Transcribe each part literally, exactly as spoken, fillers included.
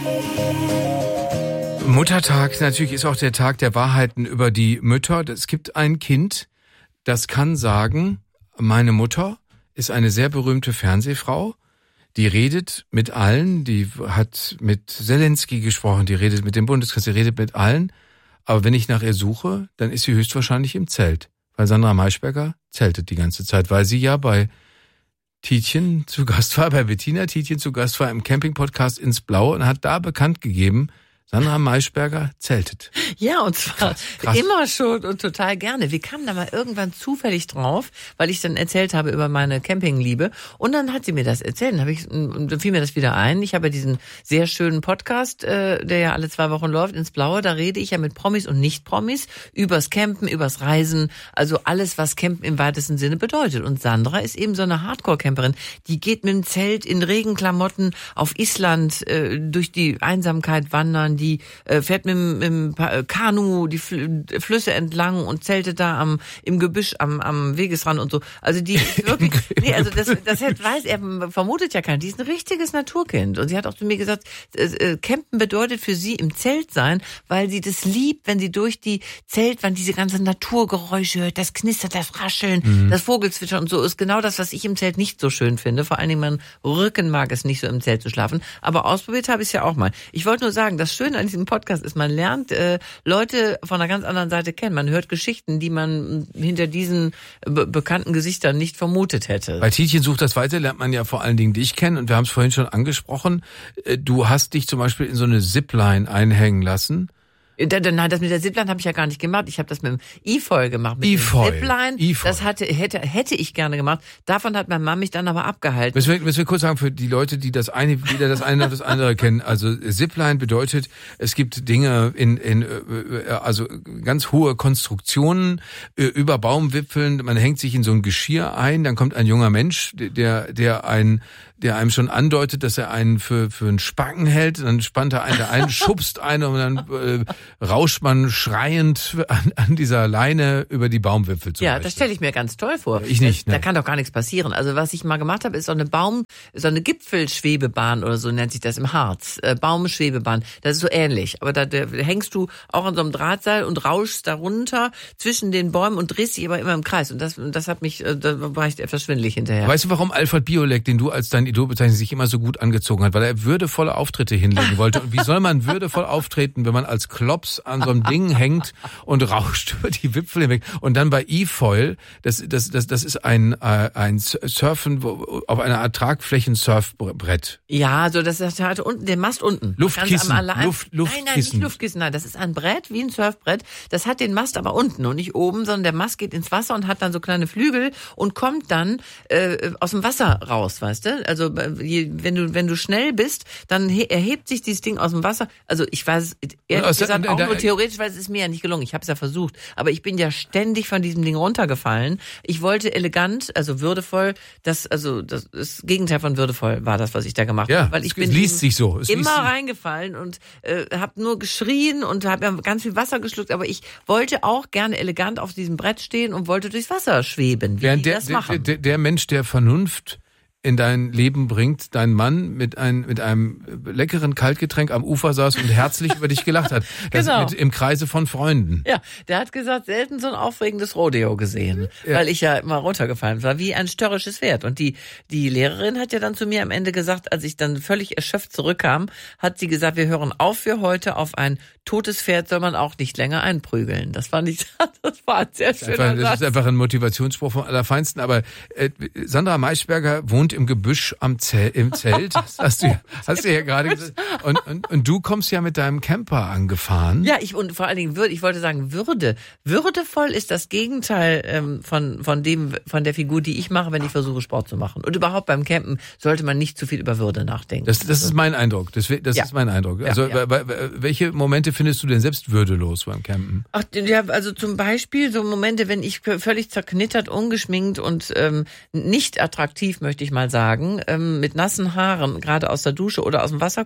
Muttertag natürlich ist auch der Tag der Wahrheiten über die Mütter. Es gibt ein Kind, das kann sagen, meine Mutter ist eine sehr berühmte Fernsehfrau, die redet mit allen, die hat mit Zelensky gesprochen, die redet mit dem Bundeskanzler, die redet mit allen. Aber wenn ich nach ihr suche, dann ist sie höchstwahrscheinlich im Zelt. Weil Sandra Maischberger zeltet die ganze Zeit, weil sie ja bei Tietjen zu Gast war, bei Bettina Tietjen zu Gast war im Camping-Podcast Ins Blaue und hat da bekannt gegeben, Sandra Maischberger zeltet. Ja, und zwar krass, krass. immer schon und total gerne. Wir kamen da mal irgendwann zufällig drauf, weil ich dann erzählt habe über meine Campingliebe. Und dann hat sie mir das erzählt. Dann, hab ich, dann fiel mir das wieder ein. Ich habe ja diesen sehr schönen Podcast, äh, der ja alle zwei Wochen läuft, Ins Blaue. Da rede ich ja mit Promis und Nicht-Promis übers Campen, übers Reisen. Also alles, was Campen im weitesten Sinne bedeutet. Und Sandra ist eben so eine Hardcore-Camperin. Die geht mit dem Zelt in Regenklamotten auf Island äh, durch die Einsamkeit wandern. Die äh, fährt mit dem Kanu die Fl- Flüsse entlang und zeltet da am im Gebüsch am am Wegesrand und so. Also die ist wirklich, nee, also das das weiß er vermutet ja keiner. Die ist ein richtiges Naturkind und sie hat auch zu mir gesagt, äh, Campen bedeutet für sie im Zelt sein, weil sie das liebt, wenn sie durch die Zeltwand diese ganzen Naturgeräusche hört, das Knistern, das Rascheln, mhm. das Vogelzwitschern und so ist genau das, was ich im Zelt nicht so schön finde. Vor allen Dingen mein Rücken mag es nicht so im Zelt zu schlafen. Aber ausprobiert habe ich es ja auch mal. Ich wollte nur sagen, das Schöne an diesem Podcast ist, man lernt äh, Leute von einer ganz anderen Seite kennen. Man hört Geschichten, die man hinter diesen be- bekannten Gesichtern nicht vermutet hätte. Bei Tietjen sucht das weiter, lernt man ja vor allen Dingen dich kennen und wir haben es vorhin schon angesprochen. Du hast dich zum Beispiel in so eine Zipline einhängen lassen. Nein, das mit der Zipline habe ich ja gar nicht gemacht. Ich habe das mit dem E-Foil gemacht. Mit E-Foil. dem Zipline, E-Foil. Das hatte, hätte, hätte ich gerne gemacht. Davon hat meine Mama mich dann aber abgehalten. Müssen wir, müssen wir kurz sagen, für die Leute, die das eine, weder das eine noch das andere kennen. Also Zipline bedeutet, es gibt Dinge in, in, also ganz hohe Konstruktionen über Baumwipfeln. Man hängt sich in so ein Geschirr ein, dann kommt ein junger Mensch, der, der ein, der einem schon andeutet, dass er einen für, für einen Spacken hält. Dann spannt er einen da ein, schubst einen und dann äh, rauscht man schreiend an, an dieser Leine über die Baumwipfel zum Ja, Beispiel. das stelle ich mir ganz toll vor. Ich nicht, Da ne? kann doch gar nichts passieren. Also was ich mal gemacht habe, ist so eine Baum, so eine Gipfelschwebebahn oder so nennt sich das im Harz. Äh, Baumschwebebahn. Das ist so ähnlich. Aber da, da hängst du auch an so einem Drahtseil und rauschst da runter zwischen den Bäumen und drehst dich aber immer im Kreis. Und das, das hat mich, da war ich etwas schwindelig hinterher. Weißt du, warum Alfred Biolek, den du als dein Idol bezeichnest, sich immer so gut angezogen hat? Weil er würdevolle Auftritte hinlegen wollte. Und wie soll man würdevoll auftreten, wenn man als Klops an so einem Ding hängt und rauscht über die Wipfel hinweg? Und dann bei E-Foil, das, das, das, das ist ein, äh, ein Surfen wo, auf einer Art Tragflächen-Surfbrett. Ja, so das hat unten den Mast unten. Luftkissen, Allein, Luft, Luftkissen. Nein, nein, nicht Luftkissen, nein, das ist ein Brett, wie ein Surfbrett. Das hat den Mast aber unten und nicht oben, sondern der Mast geht ins Wasser und hat dann so kleine Flügel und kommt dann äh, aus dem Wasser raus, weißt du? Also je, wenn du wenn du schnell bist, dann he, erhebt sich dieses Ding aus dem Wasser. Also ich weiß ehrlich aus, gesagt auch da, nur theoretisch, weil es ist mir ja nicht gelungen. Ich habe es ja versucht, aber ich bin ja ständig von diesem Ding runtergefallen. Ich wollte elegant, also würdevoll, das also das, das Gegenteil von würdevoll war das, was ich da gemacht ja, habe, weil ich es, bin es liest sich so. Es immer liest reingefallen und äh, habe nur geschrien und habe ganz viel Wasser geschluckt, aber ich wollte auch gerne elegant auf diesem Brett stehen und wollte durchs Wasser schweben, wie Während die der, das machen. Der, der, der Mensch, der Vernunft in dein Leben bringt, dein Mann mit, ein, mit einem leckeren Kaltgetränk am Ufer saß und herzlich über dich gelacht hat. Das Genau. mit, im Kreise von Freunden. Ja, der hat gesagt, selten so ein aufregendes Rodeo gesehen, Ja. weil ich ja immer runtergefallen war, wie ein störrisches Pferd. Und die die Lehrerin hat ja dann zu mir am Ende gesagt, als ich dann völlig erschöpft zurückkam, hat sie gesagt, wir hören auf für heute, auf ein totes Pferd soll man auch nicht länger einprügeln. Das fand ich, das war ein sehr schöner Einfach, das Satz. ist einfach ein Motivationsspruch vom Allerfeinsten. Aber äh, Sandra Maischberger wohnt im Gebüsch am Zelt, im Zelt. Das hast du, hast du ja gerade gesagt. Und, und, und du kommst ja mit deinem Camper angefahren. Ja, ich und vor allen Dingen würde, ich wollte sagen Würde. Würdevoll ist das Gegenteil ähm, von von dem von der Figur, die ich mache, wenn ich versuche Sport zu machen. Und überhaupt beim Campen sollte man nicht zu viel über Würde nachdenken. Das, das ist mein Eindruck. Das, das Ja. ist mein Eindruck. Ja, Also ja. w- w- welche Momente findest du denn selbst würdelos beim Campen? Ach, ja, also zum Beispiel so Momente, wenn ich völlig zerknittert, ungeschminkt und ähm, nicht attraktiv, möchte ich mal sagen, ähm, mit nassen Haaren gerade aus der Dusche oder aus dem Wasser komme,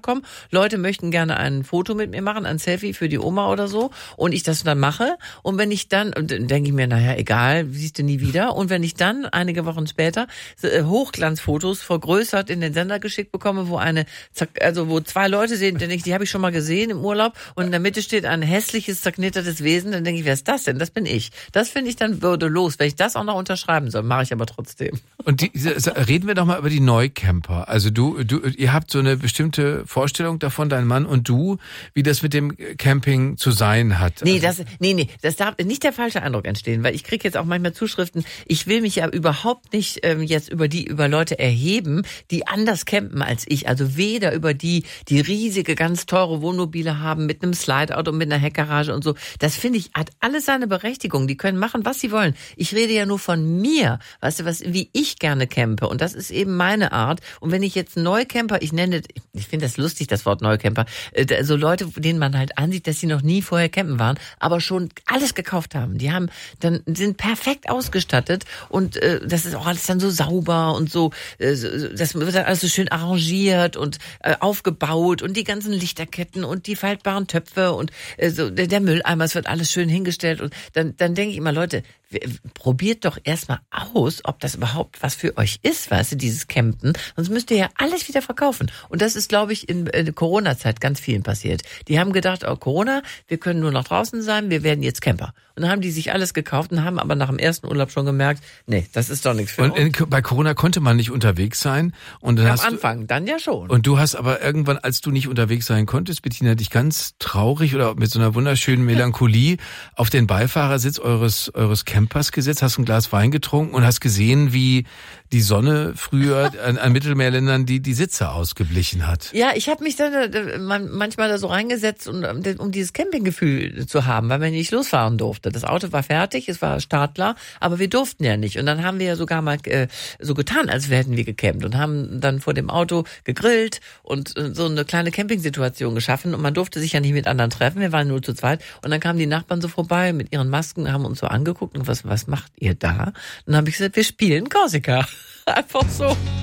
Leute möchten gerne ein Foto mit mir machen, ein Selfie für die Oma oder so und ich das dann mache und wenn ich dann, und dann denke ich mir, naja, egal, siehst du nie wieder und wenn ich dann einige Wochen später Hochglanzfotos vergrößert in den Sender geschickt bekomme, wo eine, also wo zwei Leute sehen, denke ich, die habe ich schon mal gesehen im Urlaub und in der Mitte steht ein hässliches, zerknittertes Wesen, dann denke ich, wer ist das denn? Das bin ich. Das finde ich dann würdelos, wenn ich das auch noch unterschreiben soll, mache ich aber trotzdem. Und die, reden wir doch mal über die Neucamper. Also du, du, ihr habt so eine bestimmte Vorstellung davon, dein Mann und du, wie das mit dem Camping zu sein hat. Nee, also das, nee, nee, das darf nicht der falsche Eindruck entstehen, weil ich kriege jetzt auch manchmal Zuschriften, ich will mich ja überhaupt nicht ähm, jetzt über die, über Leute erheben, die anders campen als ich. Also weder über die, die riesige, ganz teure Wohnmobile haben mit einem Slideout und mit einer Heckgarage und so. Das finde ich, hat alles seine Berechtigung. Die können machen, was sie wollen. Ich rede ja nur von mir, weißt du, was, wie ich gerne campe. Und das ist eben meine Art. Und wenn ich jetzt Neucamper, ich nenne, ich finde das lustig, das Wort Neucamper, also Leute, denen man halt ansieht, dass sie noch nie vorher campen waren, aber schon alles gekauft haben. Die haben, dann sind perfekt ausgestattet und äh, das ist auch alles dann so sauber und so, äh, das wird dann alles so schön arrangiert und äh, aufgebaut und die ganzen Lichterketten und die faltbaren Töpfe und äh, so der, der Mülleimer, es wird alles schön hingestellt und dann, dann denke ich immer, Leute, probiert doch erstmal aus, ob das überhaupt was für euch ist, weißt du, dieses Campen. Sonst müsst ihr ja alles wieder verkaufen. Und das ist, glaube ich, in, in der Corona-Zeit ganz vielen passiert. Die haben gedacht, oh, Corona, wir können nur noch draußen sein, wir werden jetzt Camper. Und dann haben die sich alles gekauft und haben aber nach dem ersten Urlaub schon gemerkt, nee, das ist doch nichts für und uns. in, bei Corona konnte man nicht unterwegs sein. Und dann Am hast Anfang, du, dann ja schon. Und du hast aber irgendwann, als du nicht unterwegs sein konntest, Bettina, dich ganz traurig oder mit so einer wunderschönen Melancholie auf den Beifahrersitz eures eures Campers gesetzt, hast ein Glas Wein getrunken und hast gesehen, wie die Sonne früher an, an Mittelmeerländern die die Sitze ausgeblichen hat. Ja, ich habe mich dann äh, manchmal da so reingesetzt, um, um dieses Campinggefühl zu haben, weil man nicht losfahren durfte. Das Auto war fertig, es war startklar, aber wir durften ja nicht. Und dann haben wir ja sogar mal äh, so getan, als hätten wir gecampt und haben dann vor dem Auto gegrillt und äh, so eine kleine Campingsituation geschaffen. Und man durfte sich ja nicht mit anderen treffen, wir waren nur zu zweit. Und dann kamen die Nachbarn so vorbei mit ihren Masken, haben uns so angeguckt und was, was macht ihr da? Und dann habe ich gesagt, wir spielen Korsika. Einfach so.